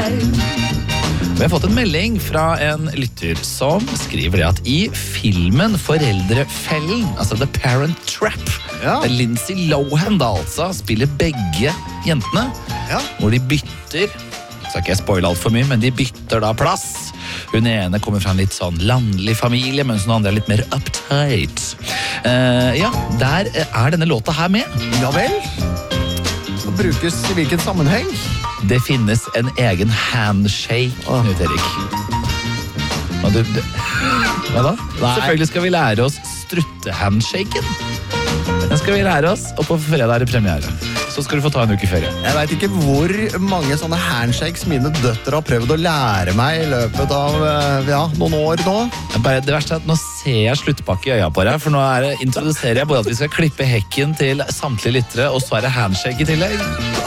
Vi har fått en melding fra en lytter som skriver det at i filmen Foreldrefellen, altså The Parent Trap, der Lindsay Lohan da altså spiller begge jentene, hvor de bytter, skal ikke jeg spoile alt for mye, men de bytter da plass. Hun ene kommer fra en litt sånn landlig familie, mens den andre er litt mer uptight. Der er denne låta her med. Ja vel. Skal brukes i hvilken sammenheng? Det finnes en egen handshake, Knut Erik. Hva da? Selvfølgelig skal vi lære oss struttehandshaken. Den skal vi lære oss, og på fredag er det premiere. Så skal du få ta en uke ferie. Jeg vet ikke hvor mange sånne handshakes mine døtre har prøvd å lære meg i løpet av noen år nå. Det verste er at nå ser jeg sluttpakke i øya på deg, for nå introduserer jeg både at vi skal klippe hekken til samtlige lyttere, og så er det handshake i tillegg.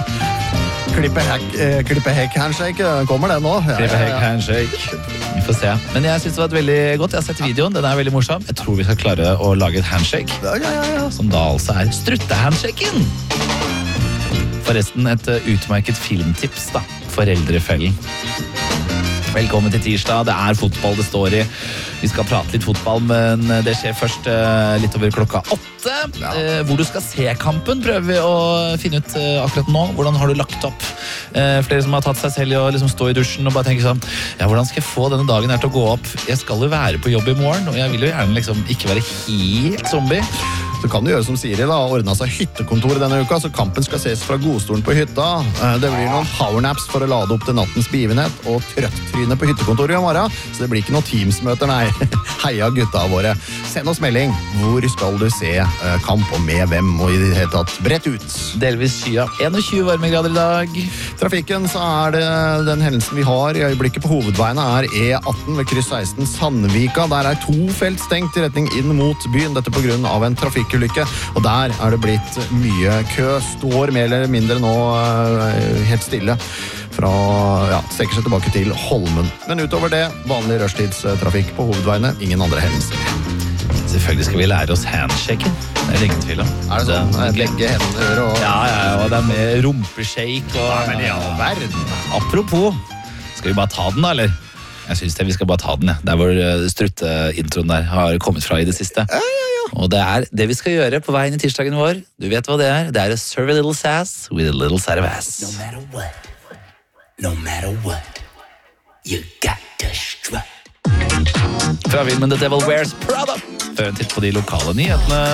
Klippe hekk handshake, kommer det nå? Klippe hekk handshake. Vi får se. Men jeg synes det var veldig godt. Jeg har sett videoen, den er veldig morsom. Jeg tror vi skal klare å lage et handshake. Som da altså er struttehandshaken. Forresten et utmerket filmtips da. Foreldrefellen. Velkommen til tirsdag. Det er fotball det står i. Vi skal prate litt fotball, men det skjer først litt over klokka 8. Hvor du skal se kampen, prøver vi å finne ut akkurat nå. Hvordan har du lagt opp? Flere som har tatt seg selv i å liksom stå i dusjen og bare tenke sånn, hvordan skal jeg få denne dagen her til å gå opp? Jeg skal jo være på jobb i morgen, og jeg vil jo gjerne liksom ikke være helt zombie. Så kan du gjøre som Siri da, ordne seg hyttekontor denne uka, så kampen skal ses fra godstolen på hytta. Det blir noen powernaps for å lade opp til nattens begivenhet, og trøtttryne på hyttekontoret i morgen, så det blir ikke noen Teams-møter, nei. Heia gutta våre. Send oss melding. Hvor skal du se kamp, og med hvem, og i det hele tatt brett ut. Delvis skya. 21 varmegrader i dag. Trafikken, så er det den hendelsen vi har i øyeblikket på hovedveiene er E18 ved kryss 16 Sandvika. Der er 2 felt stengt i retning inn mot byen, dette på grunn av en trafikkulykke, og der er det blitt mye kø. Står mer eller mindre nå helt stille fra, strekker seg tilbake til Holmen. Men utover det, vanlig rushtidstrafikk på hovedveiene, ingen andre hendelser. Selvfølgelig skal vi lære oss handshaken. Det er ingen tvil om. Er det sånn? Begge hender og... Ja, og det er med rumpeshake og... men i all verden. Apropos, skal vi bare ta den da, eller? Jeg synes vi skal bare ta den, ja. Der hvor strutteintroen der har kommet fra i det siste. Og det er det vi skal gjøre på veien i tirsdagen vår. Du vet hva det er. Det er a serve a little sass with a little side of ass. No matter what, you got to strut. Fra filmen The Devil Wears Prada. Før en titt på de lokale nyhetene.